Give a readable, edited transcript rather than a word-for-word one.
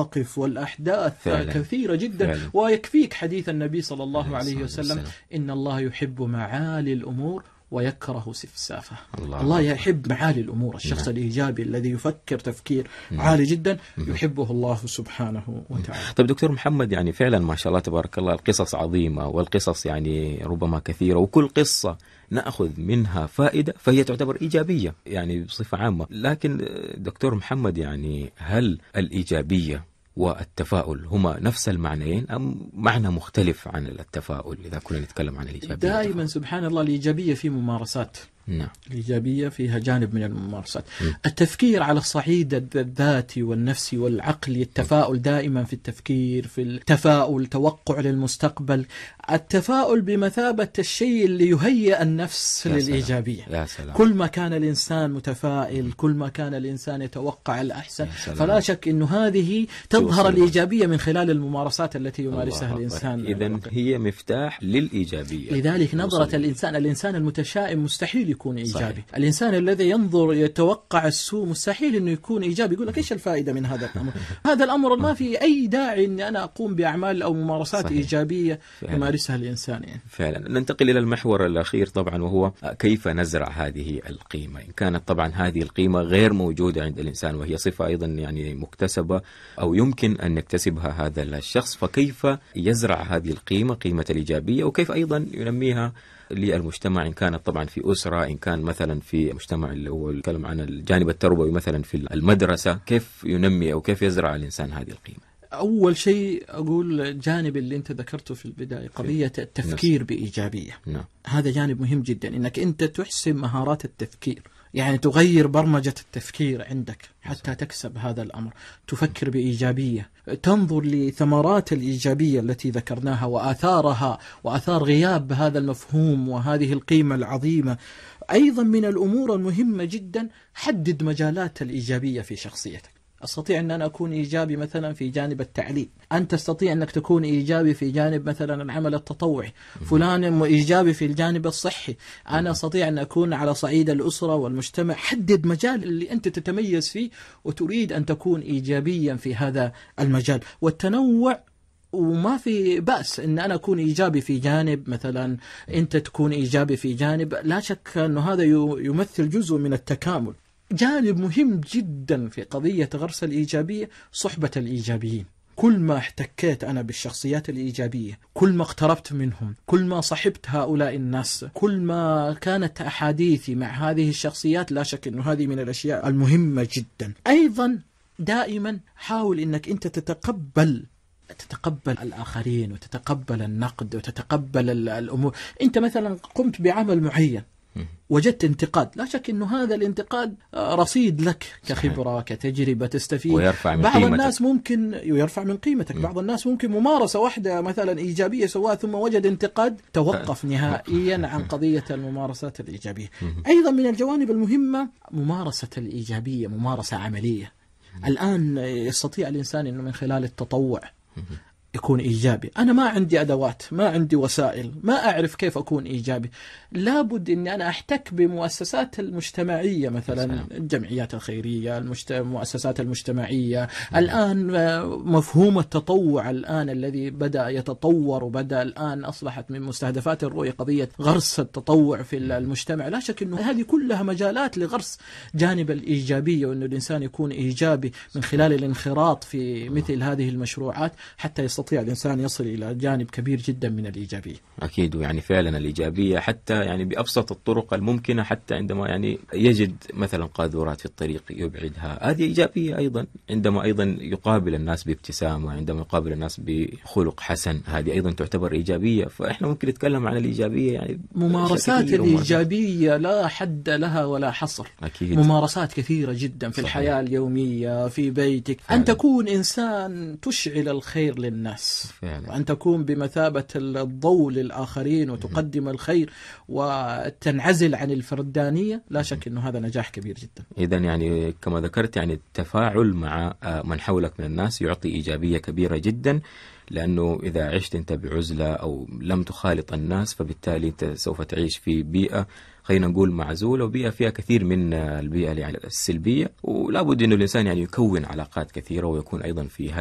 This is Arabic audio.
المواقف والأحداث فعلا. كثيرة جدا فعلا. ويكفيك حديث النبي صلى الله عليه وسلم إن الله يحب معالي الأمور ويكره سفسافه. الله يحب معالي الأمور، الشخص الإيجابي الذي يفكر تفكير عالي جدا يحبه الله سبحانه وتعالى. طيب دكتور محمد، يعني فعلا ما شاء الله تبارك الله القصص عظيمة، والقصص يعني ربما كثيرة، وكل قصة نأخذ منها فائدة فهي تعتبر إيجابية يعني بصفة عامة. لكن دكتور محمد، يعني هل الإيجابية والتفاؤل هما نفس المعنيين أم معنى مختلف عن التفاؤل إذا كنا نتكلم عن الإيجابية؟ دائما سبحان الله الإيجابية في ممارسات. نعم. الإيجابية فيها جانب من الممارسات. التفكير على الصعيد الذاتي والنفسي والعقلي، التفاؤل دائما في التفكير، في التفاؤل توقع للمستقبل، التفاؤل بمثابة الشيء اللي يهيئ النفس للإيجابية. يا سلام. كل ما كان الإنسان متفائل، كل ما كان الإنسان يتوقع الأحسن، فلا شك أنه هذه تظهر الإيجابية من خلال الممارسات التي يمارسها الإنسان. إذن هي مفتاح للإيجابية. لذلك نظرة الإنسان المتشائم مستحيل يكون إيجابي. صحيح. الإنسان الذي ينظر يتوقع السوء مستحيل أنه يكون إيجابي. يقول لك إيش الفائدة من هذا الأمر؟ هذا الأمر ما في أي داعي أن أنا أقوم بأعمال أو ممارسات صحيح. إيجابية يمارسها الإنسان يعني. فعلا. ننتقل إلى المحور الأخير طبعا، وهو كيف نزرع هذه القيمة. إن كانت طبعا هذه القيمة غير موجودة عند الإنسان، وهي صفة أيضا يعني مكتسبة أو يمكن أن يكتسبها هذا الشخص، فكيف يزرع هذه القيمة، قيمة الإيجابية، وكيف أيضا ينميها للمجتمع، إن كانت طبعا في أسرة، إن كان مثلا في مجتمع اللي هو الكلام عن الجانب التربوي مثلا في المدرسة، كيف ينمي أو كيف يزرع الإنسان هذه القيمة؟ أول شيء أقول الجانب اللي أنت ذكرته في البداية، قضية التفكير بإيجابية. نعم. هذا جانب مهم جدا، إنك أنت تحسن مهارات التفكير، يعني تغير برمجة التفكير عندك حتى تكسب هذا الأمر. تفكر بإيجابية، تنظر لثمرات الإيجابية التي ذكرناها وآثارها وآثار غياب هذا المفهوم وهذه القيمة العظيمة. أيضا من الأمور المهمة جدا حدد مجالات الإيجابية في شخصيتك. أستطيع أن أنا أكون إيجابي مثلا في جانب التعليم، أنت تستطيع أنك تكون إيجابي في جانب مثلا العمل التطوعي، فلان إيجابي في الجانب الصحي، أنا أستطيع أن أكون على صعيد الأسرة والمجتمع. حدد مجال اللي أنت تتميز فيه وتريد أن تكون إيجابيا في هذا المجال، والتنوع. وما في بأس أن أنا أكون إيجابي في جانب، مثلا أنت تكون إيجابي في جانب، لا شك أن هذا يمثل جزء من التكامل. جانب مهم جدا في قضية غرس الإيجابية صحبة الإيجابيين. كل ما احتكيت أنا بالشخصيات الإيجابية، كل ما اقتربت منهم، كل ما صحبت هؤلاء الناس، كل ما كانت أحاديثي مع هذه الشخصيات، لا شك أنه هذه من الأشياء المهمة جدا. أيضا دائما حاول أنك أنت تتقبل الآخرين، وتتقبل النقد، وتتقبل الأمور. أنت مثلا قمت بعمل معين، وجدت انتقاد، لا شك أنه هذا الانتقاد رصيد لك كخبرة كتجربة تستفيد. ويرفع من بعض قيمتك. الناس ممكن يرفع من قيمتك. بعض الناس ممكن ممارسة واحدة مثلا إيجابية سواء ثم وجد انتقاد توقف نهائيا عن قضية الممارسات الإيجابية. أيضا من الجوانب المهمة ممارسة الإيجابية، ممارسة عملية. الآن يستطيع الإنسان أنه من خلال التطوع يكون إيجابي. أنا ما عندي أدوات، ما عندي وسائل، ما أعرف كيف أكون إيجابي. لابد أني أنا أحتك بمؤسسات المجتمعية، مثلا الجمعيات الخيرية، المؤسسات المجتمعية. الآن مفهوم التطوع الآن الذي بدأ يتطور، وبدأ الآن أصبحت من مستهدفات الرؤية قضية غرس التطوع في المجتمع. لا شك أنه هذه كلها مجالات لغرس جانب الإيجابية، وأن الإنسان يكون إيجابي من خلال الانخراط في مثل هذه المشروعات حتى يستطيع الإنسان يصل إلى جانب كبير جدا من الإيجابية. أكيد. ويعني فعلا الإيجابية حتى يعني بأبسط الطرق الممكنة، حتى عندما يعني يجد مثلا قاذورات في الطريق يبعدها، هذه إيجابية أيضا. عندما أيضا يقابل الناس بابتسامة، عندما يقابل الناس بخلق حسن، هذه أيضا تعتبر إيجابية. فإحنا ممكن نتكلم عن الإيجابية يعني ممارسات الإيجابية لا حد لها ولا حصر. أكيد. ممارسات كثيرة جدا في الحياة اليومية، في بيتك فعلا. أن تكون إنسان تشعل الخير للناس فعلا. وأن تكون بمثابة الضوء للآخرين وتقدم الخير وتنعزل عن الفردانية، لا شك أنه هذا نجاح كبير جدا. إذن يعني كما ذكرت، يعني التفاعل مع من حولك من الناس يعطي إيجابية كبيرة جدا، لأنه إذا عشت أنت بعزلة أو لم تخالط الناس، فبالتالي أنت سوف تعيش في بيئة خلينا نقول معزولة، وبيئة فيها كثير من البيئة يعني السلبية. ولا بد أنه الإنسان يعني يكون علاقات كثيرة، ويكون أيضا في